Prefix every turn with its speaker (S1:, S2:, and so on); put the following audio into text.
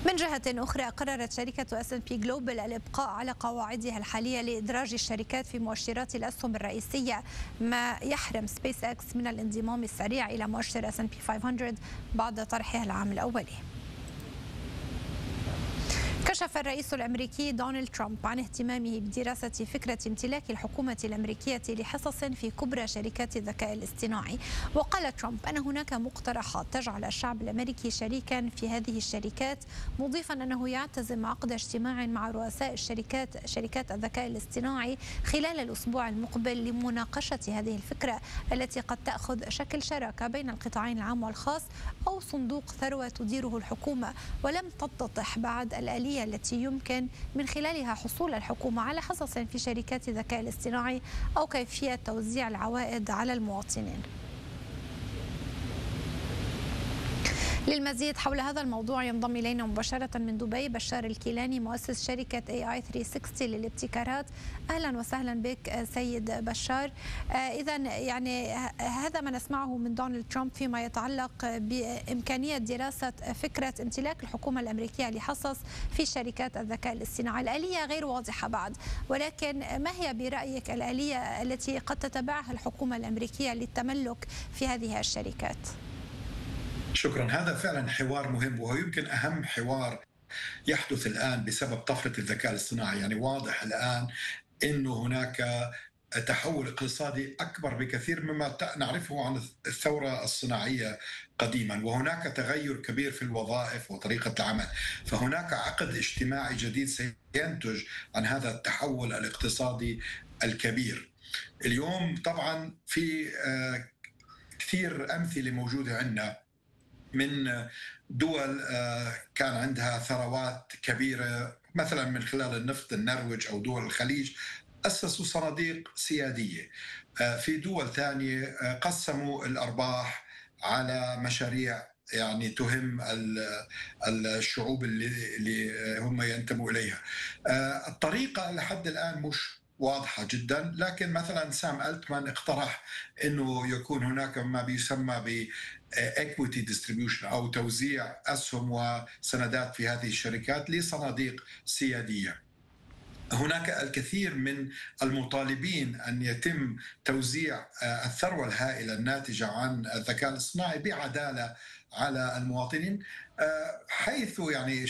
S1: من جهة أخرى قررت شركة S&P Global الإبقاء على قواعدها الحالية لإدراج الشركات في مؤشرات الأسهم الرئيسية، ما يحرم سبيس إكس من الانضمام السريع إلى مؤشر S&P 500 بعد طرحها العام الأولي. كشف الرئيس الأمريكي دونالد ترامب عن اهتمامه بدراسة فكرة امتلاك الحكومة الأمريكية لحصص في كبرى شركات الذكاء الاصطناعي، وقال ترامب أن هناك مقترحات تجعل الشعب الأمريكي شريكا في هذه الشركات، مضيفا أنه يعتزم عقد اجتماع مع رؤساء شركات الذكاء الاصطناعي خلال الأسبوع المقبل لمناقشة هذه الفكرة التي قد تأخذ شكل شراكة بين القطاعين العام والخاص أو صندوق ثروة تديره الحكومة. ولم تتضح بعد الآلية التي يمكن من خلالها حصول الحكومة على حصص في شركات الذكاء الاصطناعي أو كيفية توزيع العوائد على المواطنين. للمزيد حول هذا الموضوع ينضم إلينا مباشرة من دبي بشار الكيلاني، مؤسس شركة AI 360 للابتكارات. أهلا وسهلا بك سيد بشار. إذا يعني هذا ما نسمعه من دونالد ترامب فيما يتعلق بإمكانية دراسة فكرة امتلاك الحكومة الأمريكية لحصص في شركات الذكاء الاصطناعي. الآلية غير واضحة بعد، ولكن ما هي برأيك الآلية التي قد تتبعها الحكومة الأمريكية للتملك في هذه الشركات؟
S2: شكرا. هذا فعلا حوار مهم، وهو يمكن أهم حوار يحدث الآن بسبب طفرة الذكاء الاصطناعي. يعني واضح الآن أنه هناك تحول اقتصادي أكبر بكثير مما نعرفه عن الثورة الصناعية قديما، وهناك تغير كبير في الوظائف وطريقة العمل، فهناك عقد اجتماعي جديد سينتج عن هذا التحول الاقتصادي الكبير. اليوم طبعا في كثير أمثلة موجودة عندنا من دول كان عندها ثروات كبيرة، مثلا من خلال النفط، النرويج أو دول الخليج، أسسوا صناديق سيادية. في دول ثانية قسموا الأرباح على مشاريع يعني تهم الشعوب اللي هم ينتموا إليها. الطريقة لحد الآن مش واضحة جدا، لكن مثلا سام ألتمان اقترح أنه يكون هناك ما بيسمى ب equity distribution أو توزيع أسهم وسندات في هذه الشركات لصناديق سيادية. هناك الكثير من المطالبين أن يتم توزيع الثروة الهائلة الناتجة عن الذكاء الاصطناعي بعدالة على المواطنين، حيث يعني